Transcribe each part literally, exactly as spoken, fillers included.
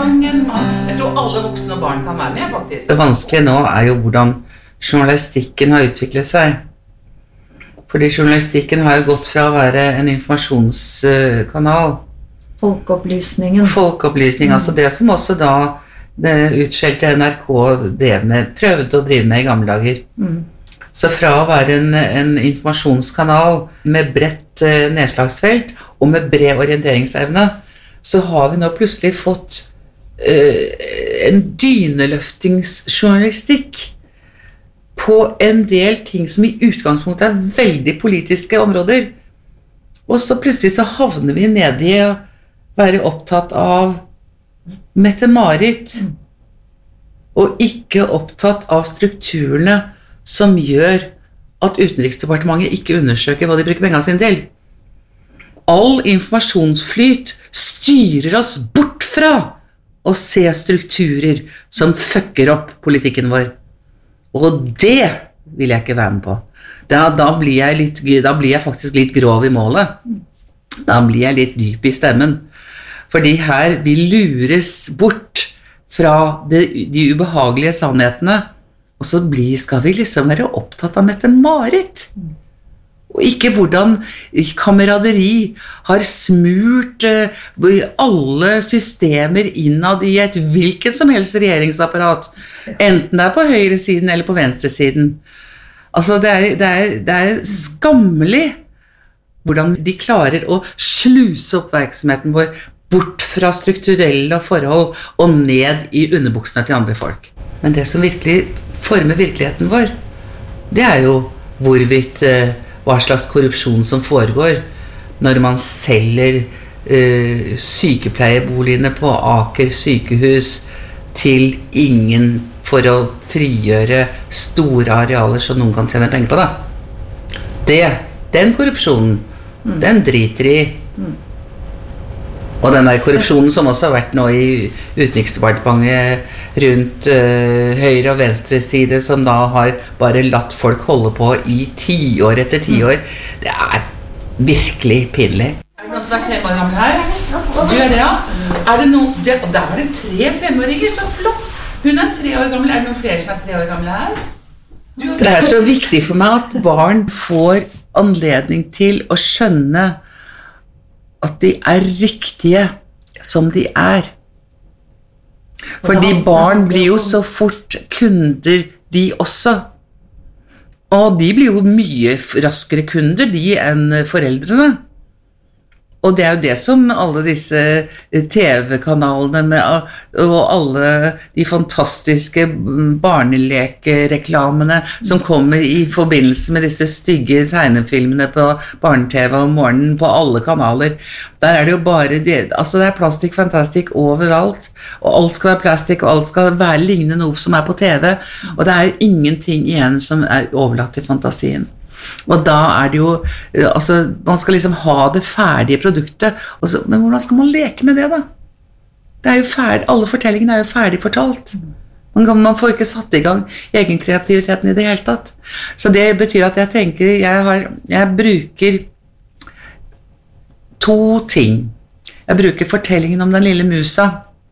sangen. Jeg tror alle voksne og barn kan være med, faktisk. Det vanskelige nå er jo hvordan journalistikken har utviklet seg. Fordi journalistikken har jo gått fra å være en informasjonskanal. Folkeopplysningen. Folkeopplysning, mm. altså det som også da det utskjelte N R K drev med, prøvde å drive med i gamle dager. Mm. Så fra å være en, en informasjonskanal med bredt uh, nedslagsfelt og med bred orienteringsevne, så har vi nå plutselig fått uh, en dyneløftingsjournalistikk på en del ting som i utgangspunktet er veldig politiske områder. Og så plutselig så havner vi nede i å være opptatt av Mette-Marit, og ikke opptatt av strukturene som gjør at Utenriksdepartementet ikke undersøker hva de bruker pengene sine til. All informasjonsflyt styrer oss bort fra å se strukturer som fucker opp politikken vår. Og det vil jeg ikke være med på. Da, da, blir jeg litt, da blir jeg faktisk litt grov i målet. Da blir jeg litt dyp i stemmen. Fordi her vi lures bort fra det, de ubehagelige sannhetene, og så blir, skal vi liksom være opptatt av Mette-Marit. Og ikke hvordan kameraderi har smurt uh, alle systemer innad i et hvilken som helst regjeringsapparat, enten det er på høyresiden eller på venstresiden. Altså det er, det er, det er skammelig hvordan de klarer å sluse oppmerksomheten vår bort fra strukturelle forhold og ned i underbuksene til andre folk. Men det som virkelig former virkeligheten vår, det er jo hvorvidt uh, hva slags korrupsjon som foregår når man selger uh, sykepleieboligene på Aker sykehus til ingen for å frigjøre store arealer som noen kan tjene penger på da. Det, den korrupsjonen, mm. den driter i. Mm. Og den der korrupsjonen som også har vært nå i Utenriksdepartementet rundt uh, høyre og venstre side, som da har bare latt folk holde på i tiår etter tiår, det er virkelig pinlig. Er det noen som er fem år gammel her? Du er det, ja? Er det noen, det, da er det tre femåringer, så flott! Hun er tre år gammel, er det noen flere som er tre år gamle her? Det er så viktig for meg at barn får anledning til å skjønne at de er riktige som de er. Fordi barn blir jo så fort kunder, de også. Og de blir jo mye raskere kunder, de, enn foreldrene. Og det er jo det som alle disse T V-kanalene med, og alle de fantastiske barnelekereklamene som kommer i forbindelse med disse stygge tegnefilmene på barne-T V om morgenen på alle kanaler. Der er det jo bare, det, altså det er plastikk fantastisk overalt, og alt skal være plastikk, og alt skal være lignende noe som er på T V, og det er ingenting igjen som er overlatt til fantasien. Og da er det jo, altså, man skal liksom ha det ferdige produktet, og så, men hvordan skal man leke med det da? Det er jo ferdig, alle fortellingene er jo ferdig fortalt. Man, man får ikke satt i gang egen kreativiteten i det hele tatt. Så det betyr at jeg tenker, jeg, har, jeg bruker to ting. Jeg bruker fortellingen om den lille musa,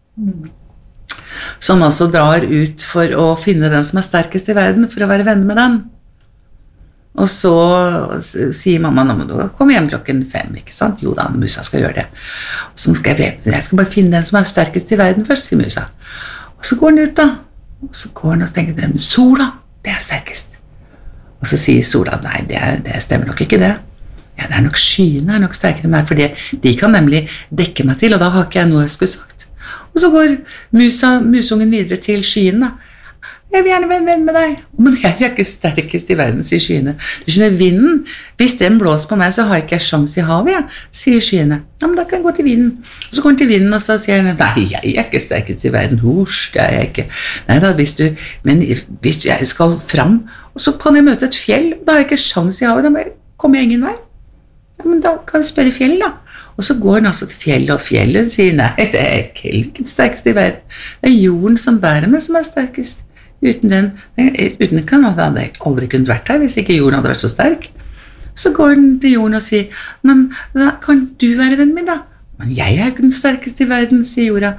som altså drar ut for å finne den som er sterkest i verden, for å være venn med den. Og så sier mamma, nå må du komme hjem klokken fem, ikke sant? Jo da, musa skal gjøre det. Og så skal jeg, jeg skal bare finne den som er sterkest i verden først, sier musa. Og så går den ut da, og så går den og tenker, den sola, det er sterkest. Og så sier sola, nei, det, er, det stemmer nok ikke det. Ja, det er nok skyene er nok sterkere enn meg, for de kan nemlig dekke meg til, og da har ikke jeg noe jeg skulle sagt. Og så går musa, musungen videre til skyene da. Jeg vil gjerne være venn med deg. Men jeg er ikke sterkest i verden, sier skyene. Du skjønner, vinden, hvis den blåser på meg, så har jeg ikke sjans i havet, ja, sier skyene. Ja, men da kan jeg gå til vinden. Og så går den til vinden, og så sier den, nei, jeg er ikke sterkest i verden, hos, det er jeg ikke. Nei da, hvis du, men hvis jeg skal fram, og så kan jeg møte et fjell, da har jeg ikke sjans i havet, da kommer jeg ingen vei. Ja, men da kan vi spørre fjellet da. Og så går den altså til fjellet, og fjellet sier, nei, det er ikke sterkest i verden. Det er jorden som bærer meg som er sterkest. Uten den, uten kan hadde jeg aldri kunnet vært her hvis ikke jorden hadde vært så sterk. Så går den til jorden og sier, men da kan du være venn min da? Men jeg er ikke den sterkeste i verden, sier jorda.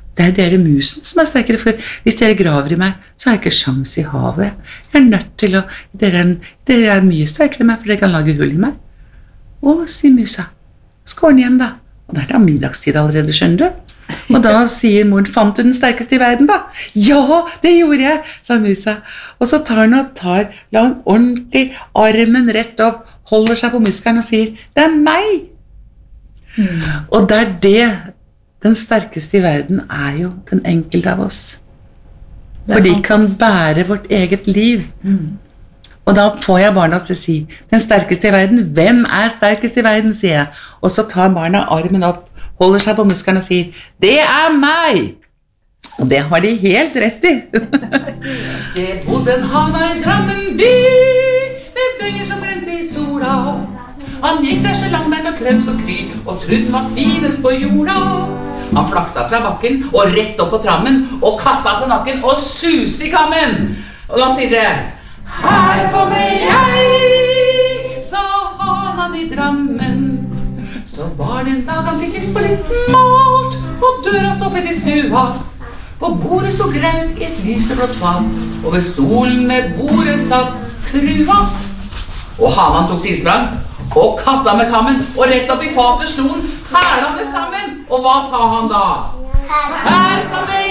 Det er dere musen som er sterkere, for hvis dere graver i meg, så har jeg ikke sjans i havet. Jeg er nødt til å... Dere er, dere er mye sterkere enn meg, for dere kan lage hull i meg. Å, sier musa. Skål den hjem, da. Og det er da middagstid allerede, skjønner du? Og da sier moren, fant du den sterkeste i verden, da? Ja, det gjorde jeg, sa musa. Og så tar han og tar, la han ordentlig armen rett opp, holder seg på muskelen og sier, det er meg! Mm. Og det er det, den sterkeste i verden er jo den enkelte av oss. For de kan bære vårt eget liv. Mm. Og da får jeg barna til å si, den sterkeste i verden, hvem er sterkest i verden, sier jeg. Og så tar barna armen opp, holder seg på muskelen og sier, det er meg! Og det har de helt rett i. Det bodde en hana i Drammen by, med bøyer som grenste i sola. Han gikk der så lang med og klønsk og kry, og trodde den var finest på jorda. Han flaksa fra bakken og rett opp på trammen, og kastet på nakken og suste i kammen. Og da sier det, her kommer jeg, sa hanen i Drammen. Så var det en dag han fikk lyst på litt mat, og døra stoppet i stua. På bordet stod grønt i et lyseblått fat, og ved stolen med bordet satt frua. Og hanen tok tilsprang, og kastet med kammen, og rett opp i fatet slo han hælene sammen. Og hva sa han da? Her kommer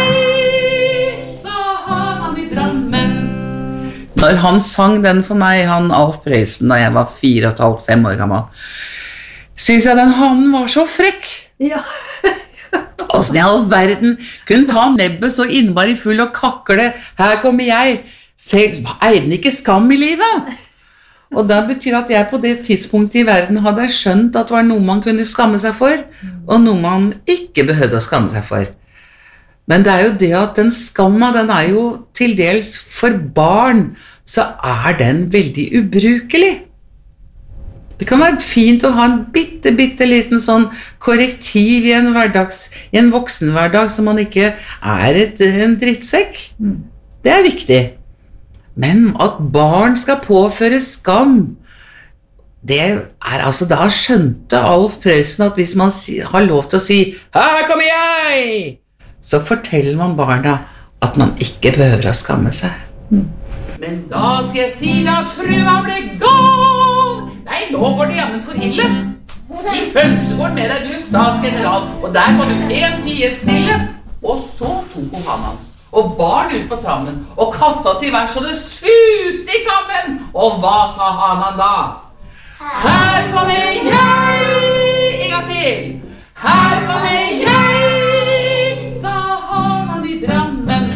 jeg, sa hanen i Drammen. Når han sang den for meg, han Alf Prøysen, da jeg var fire og et halvt, fem år gammel, synes jeg den hanen var så frekk. Ja. Og sånn i all verden kunne ta nebbet så innmari full og kakle, her kommer jeg, selv eide den ikke skam i livet. Og det betyr at jeg på det tidspunktet i verden hadde skjønt at det var noe man kunne skamme seg for, og noe man ikke behøvde å skamme seg for. Men det er jo det at den skamma, den er jo til dels for barn, så er den veldig ubrukelig. Det kan være fint å ha en bitte, bitte liten sånn korrektiv i en hverdags, i en voksenhverdag, så man ikke er et, en drittsekk. Det er viktig. Men at barn skal påføre skam, det er altså, da skjønte Alf Prøysen at hvis man har lov til å si, her kommer jeg, så forteller man barna at man ikke behøver å skamme seg. Men da skal jeg si at frua ble gal. Nei, nå går det jammen for ille. I hønsegården med deg, du statsgeneral, og der må du en tie stille. Og så tok hun hanen, og bar den ut på trammen, og kastet til vær så det suste i kammen. Og hva sa hanen da? Her kommer jeg, en gang til. Her kommer jeg, sa hanen i Drammen.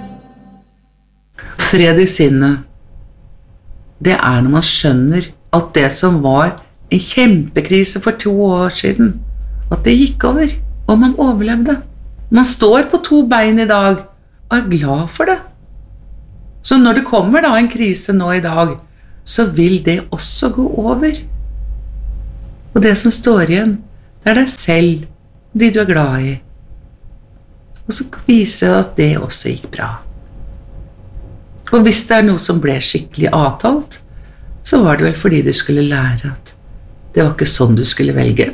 Fred i sinnet, det er når man skjønner at det som var en kjempekrise for to år siden, at det gikk over, og man overlevde. Man står på to bein i dag, og er glad for det. Så når det kommer da en krise nå i dag, så vil det også gå over. Og det som står igjen, det er deg selv, de du er glad i. Og så viser det at det også gikk bra. Og hvis det er noe som ble skikkelig avtalt, så var det vel fordi du skulle lære at det var ikke sånn du skulle velge.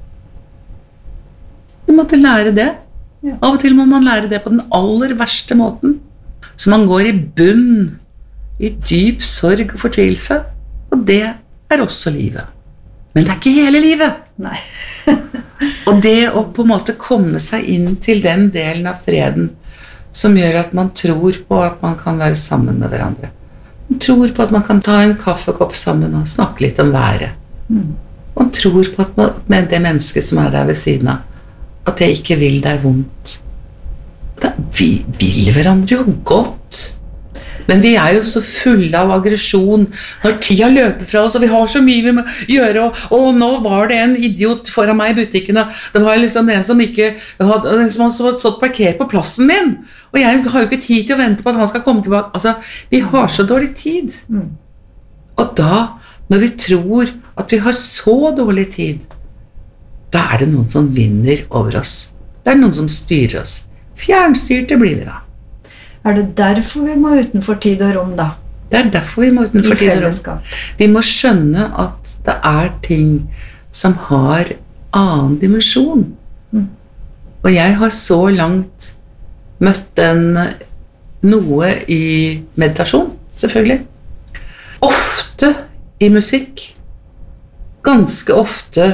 Du måtte lære det. Av og til må man lære det på den aller verste måten. Så man går i bunn, i dyp sorg og fortvilelse, og det er også livet. Men det er ikke hele livet. Nei. Og det å på en måte komme seg inn til den delen av freden som gjør at man tror på at man kan være sammen med hverandre. Man tror på at man kan ta en kaffekopp sammen og snakke litt om været. Mm. Man tror på at man, med det mennesket som er der ved siden av, at det ikke vil deg vondt. Da, vi vil hverandre jo godt. Men vi er jo så fulle av aggresjon når tida løper fra oss, og vi har så mye vi må gjøre, og, og nå var det en idiot foran meg i butikken, og det var liksom en som ikke hadde, en som hadde stått parkert på plassen min, og jeg har jo ikke tid til å vente på at han skal komme tilbake. Altså, vi har så dårlig tid. Mm. Og da, når vi tror at vi har så dårlig tid, da er det noen som vinner over oss. Det er noen som styrer oss. Fjernstyrte blir vi da. Er det derfor vi må utenfor tid og rom da? Det er derfor vi må utenfor tid og rom. Vi må skjønne at det er ting som har annen dimensjon. Mm. Og Og jeg har så langt møtt den noe i meditasjon, selvfølgelig. Ofte i musikk. Ganske ofte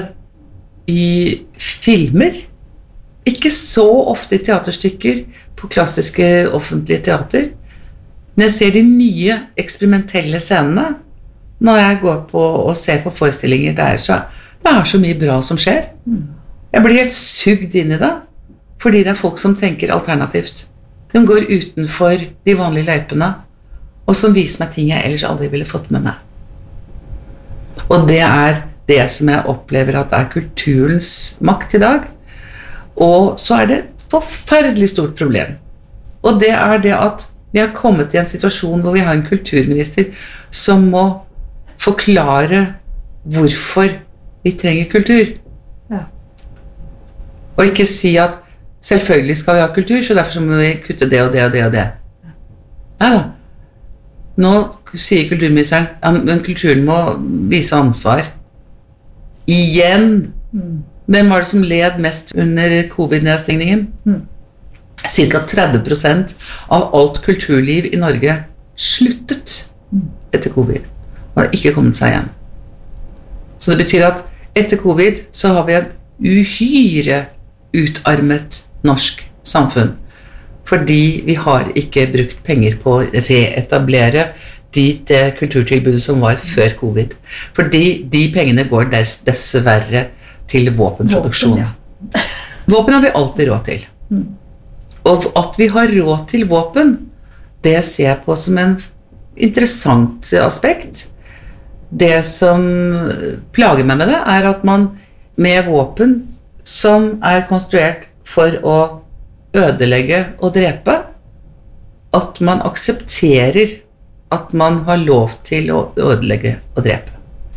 i filmer. Ikke så ofte i teaterstykker på klassiske offentlige teater. Når jeg ser de nye eksperimentelle scenene, når jeg går på og ser på forestillinger der, så det er så mye bra som skjer. Jeg blir helt sugd inn i det, fordi det er folk som tenker alternativt. De går utenfor de vanlige løypene, og som viser meg ting jeg ellers aldri ville fått med meg. Og det er det som jeg opplever at er kulturens makt i dag. Og så er det et forferdelig stort problem. Og det er det at vi har kommet i en situasjon hvor vi har en kulturminister som må forklare hvorfor vi trenger kultur. Ja. Og ikke si at selvfølgelig skal vi ha kultur, så derfor må vi kutte det og det og det og det. Nei da. Nå sier kulturministeren at ja, kulturen må vise ansvar. Igjen. Mm. Hvem var det som led mest under covid-nedstengningen? Mm. Cirka tretti prosent av alt kulturliv i Norge sluttet mm. etter covid. Og har ikke kommet seg igjen. Så det betyr at etter covid så har vi et uhyre utarmet norsk samfunn. Fordi vi har ikke brukt penger på å reetablere dit det kulturtilbudet som var før covid. Fordi de pengene går dess, dessverre til våpenproduksjon. Våpen, ja. Våpen har vi alltid råd til. Mm. Og at vi har råd til våpen, det ser jeg på som en interessant aspekt. Det som plager meg med det, er at man med våpen som er konstruert for å ødelegge og drepe, at man aksepterer at man har lov til å ødelegge og drepe.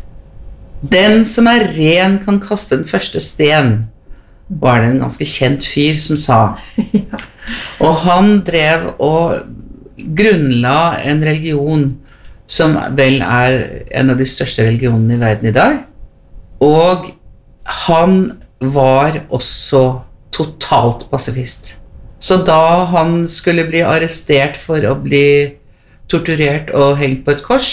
Den som er ren kan kaste den første sten, var det en ganske kjent fyr som sa. Ja. Og han drev og grunnla en religion som vel er en av de største religionene i verden i dag. Og han var også totalt pasifist. Så da han skulle bli arrestert for å bli torturert og hengt på et kors,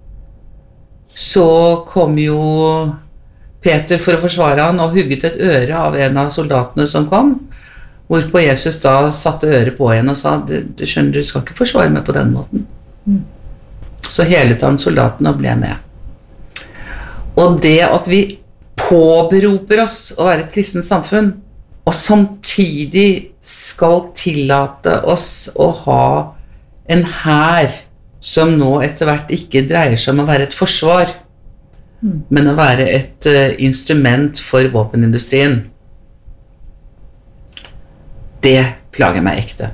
så kom jo Peter for å forsvare han og hugget et øre av en av soldatene som kom, hvorpå Jesus da satte øret på igjen og sa, du, du skjønner, du skal ikke forsvare meg på den måten. Mm. Så helet han soldaten og ble med. Og det at vi påberoper oss å være et kristent samfunn, og samtidig skal tillate oss å ha en hær som nå etter hvert ikke dreier seg om å være et forsvar, mm. men å være et uh, instrument for våpenindustrien. Det plager meg ekte.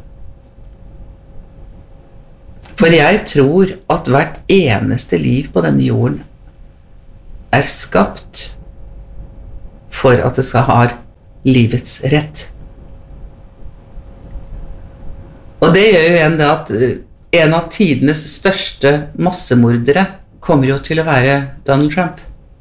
For jeg tror at hvert eneste liv på denne jorden er skapt for at det skal ha livets rett. Og det gjør jo igjen det at en av tidenes største massemordere kommer jo til å være Donald Trump.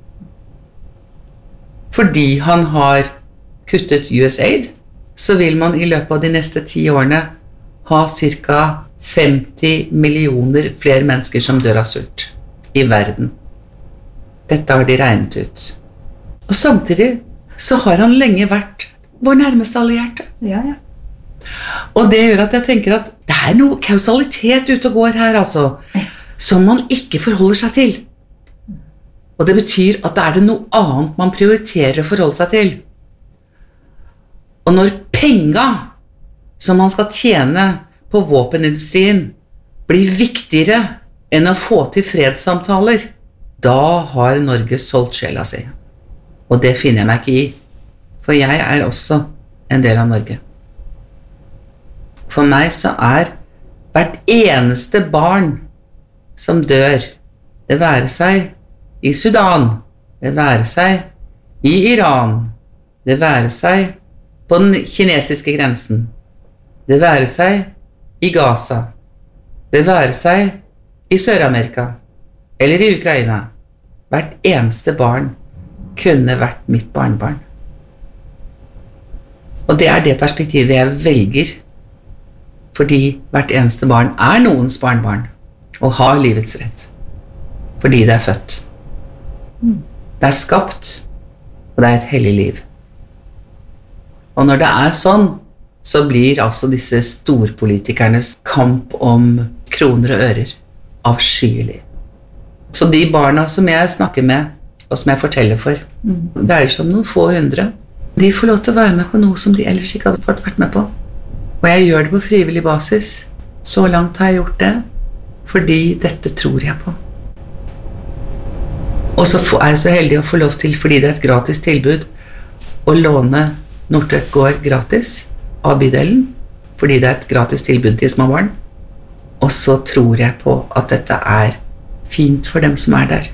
Fordi han har kuttet U S A I D, så vil man i løpet av de neste ti årene ha cirka femti millioner flere mennesker som dør av sult i verden. Dette har de regnet ut. Og samtidig så har han lenge vært vår nærmeste allierte. Ja, ja. Og det gjør at jeg tenker at det er noe kausalitet ute og går her, altså, som man ikke forholder seg til. Og det betyr at det er det noe annet man prioriterer å forholde seg til. Og når penga som man skal tjene på våpenindustrien blir viktigere enn å få til fredssamtaler, da har Norge solgt sjela si. Og det finner jeg meg ikke i, for jeg er også en del av Norge. For meg så er hvert eneste barn som dør, det være seg i Sudan, det være seg i Iran, det være seg på den kinesiske grensen, det være seg i Gaza, det være seg i Sør-Amerika eller i Ukraina. Hvert eneste barn kunne vært mitt barnebarn. Og det er det perspektivet jeg velger, fordi hvert eneste barn er noens barnbarn, og har livets rett, fordi det er født. Det er skapt, og det er et hellig liv. Og når det er sånn, så blir altså disse storpolitikernes kamp om kroner og ører avskyelig. Så de barna som jeg snakker med, og som jeg forteller for, det er jo som noen få hundre, de får lov til å være med på noe som de ellers ikke hadde fått vært med på. Og jeg gjør det på frivillig basis. Så langt har jeg gjort det, fordi dette tror jeg på. Og så er jeg så heldig å få lov til, fordi det er et gratis tilbud, å låne Nordtvedt gård gratis av bydelen, fordi det er et gratis tilbud til små barn. Og så tror jeg på at dette er fint for dem som er der.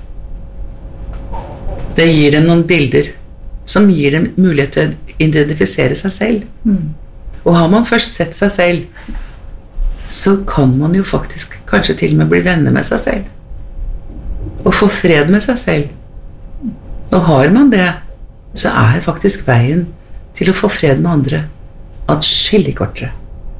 Det gir dem noen bilder som gir dem mulighet til å identifisere seg selv. Mm. Og har man først sett seg selv, så kan man jo faktisk kanskje til og med bli venner med seg selv. Og få fred med seg selv. Og har man det, så er faktisk veien til å få fred med andre atskillig kortere.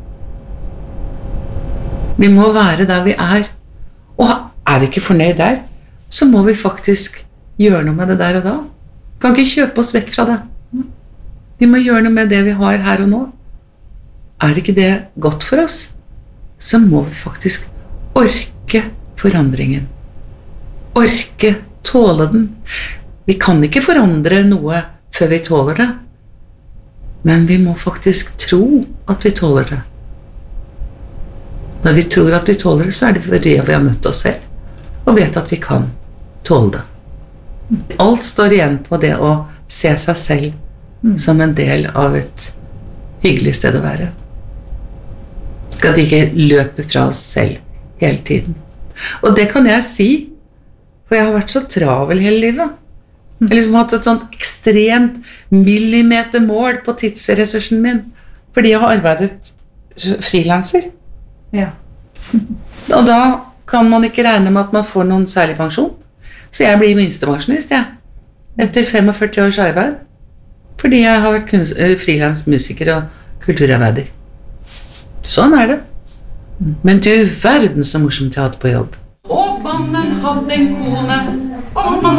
Vi må være der vi er. Og er vi ikke fornøyd der, så må vi faktisk gjøre noe med det der og da. Vi kan ikke kjøpe oss vekk fra det. Vi må gjøre noe med det vi har her og nå. Er ikke det godt for oss, så må vi faktisk orke forandringen. Orke tåle den. Vi kan ikke forandre noe før vi tåler det. Men vi må faktisk tro at vi tåler det. Når vi tror at vi tåler det, så er det fordi vi har møtt oss selv, og vet at vi kan tåle det. Alt står igjen på det å se seg selv som en del av et hyggelig sted å være. At de ikke løper fra oss selv hele tiden. Og det kan jeg si, for jeg har vært så travel hele livet. Jeg har liksom hatt et sånt ekstremt millimetermål på tidsressursen min, fordi jeg har arbeidet freelancer. Ja. Og da kan man ikke regne med at man får noen særlig pensjon. Så jeg blir minstepensjonist, jeg. Etter førtifem års arbeid. Fordi jeg har vært freelance-musiker og kulturarbeider. Sånn er det. Men du verden så morsomt jeg hadde på jobb. Og mannen hadde en kone, og man